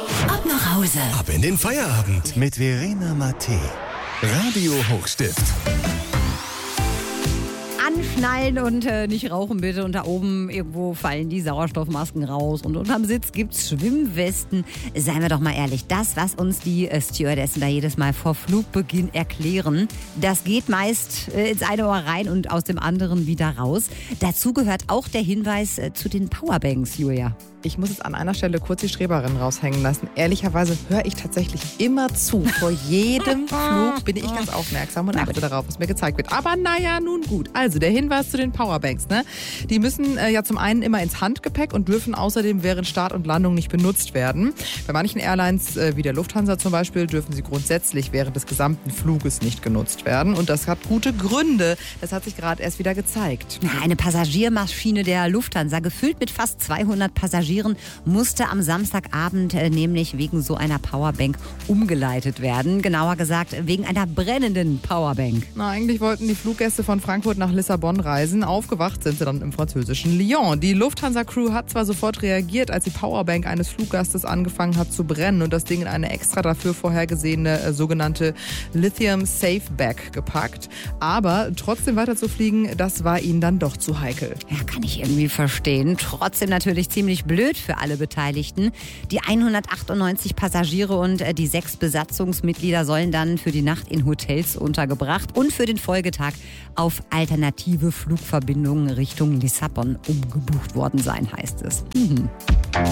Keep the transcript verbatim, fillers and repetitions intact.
Ab nach Hause. Ab in den Feierabend mit Verena Mattei. Radio Hochstift. Anschnallen und äh, nicht rauchen bitte. Und da oben irgendwo fallen die Sauerstoffmasken raus. Und unterm Sitz gibt's Schwimmwesten. Seien wir doch mal ehrlich, das, was uns die äh, Stewardessen da jedes Mal vor Flugbeginn erklären, das geht meist äh, ins eine Ohr rein und aus dem anderen wieder raus. Dazu gehört auch der Hinweis äh, zu den Powerbanks, Julia. Ich muss jetzt an einer Stelle kurz die Streberin raushängen lassen. Ehrlicherweise höre ich tatsächlich immer zu. Vor jedem Flug bin ich ganz aufmerksam und achte darauf, was mir gezeigt wird. Aber naja, nun gut. Also der Hinweis zu den Powerbanks. Ne? Die müssen äh, ja zum einen immer ins Handgepäck und dürfen außerdem während Start und Landung nicht benutzt werden. Bei manchen Airlines, äh, wie der Lufthansa zum Beispiel, dürfen sie grundsätzlich während des gesamten Fluges nicht genutzt werden. Und das hat gute Gründe. Das hat sich gerade erst wieder gezeigt. Eine Passagiermaschine der Lufthansa, gefüllt mit fast zweihundert Passagieren, musste am Samstagabend äh, nämlich wegen so einer Powerbank umgeleitet werden. Genauer gesagt, wegen einer brennenden Powerbank. Na, eigentlich wollten die Fluggäste von Frankfurt nach Lissabon reisen. Aufgewacht sind sie dann im französischen Lyon. Die Lufthansa-Crew hat zwar sofort reagiert, als die Powerbank eines Fluggastes angefangen hat zu brennen und das Ding in eine extra dafür vorhergesehene äh, sogenannte Lithium Safe Bag gepackt. Aber trotzdem weiter zu fliegen, das war ihnen dann doch zu heikel. Ja, kann ich irgendwie verstehen. Trotzdem natürlich ziemlich blöd für alle Beteiligten. Die hundertachtundneunzig Passagiere und äh, die sechs Besatzungsmitglieder sollen dann für die Nacht in Hotels untergebracht und für den Folgetag auf alternative Flugverbindungen Richtung Lissabon umgebucht worden sein, heißt es. Mhm.